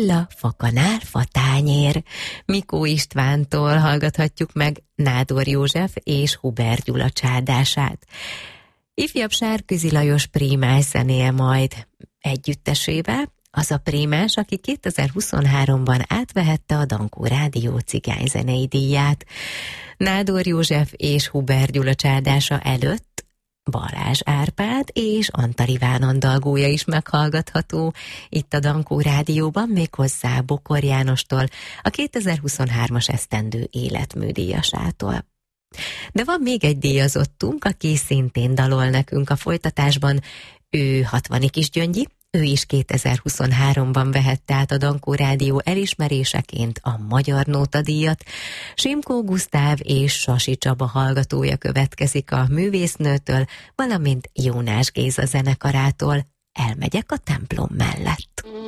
Villa, fakanál, fatányér. Mikó Istvántól hallgathatjuk meg Nádor József és Hubert Gyula csádását. Ifjabb Sárközi Lajos prímás zenéje majd együttesével, az a prímás, aki 2023-ban átvehette a Dankó Rádió cigányzenei díját. Nádor József és Hubert Gyula csádása előtt Balázs Árpád és Antal Iván andalgója is meghallgatható itt a Dankó Rádióban, méghozzá Bokor Jánostól, a 2023-as esztendő életműdíjasától. De van még egy díjazottunk, aki szintén dalol nekünk a folytatásban. Ő 60 Kisgyöngyi, ő is 2023-ban vehette át a Dankó Rádió elismeréseként a Magyar Nóta díjat. Simkó Gusztáv és Sasi Csaba hallgatója következik a művésznőtől, valamint Jónás Géza zenekarától. Elmegyek a templom mellett.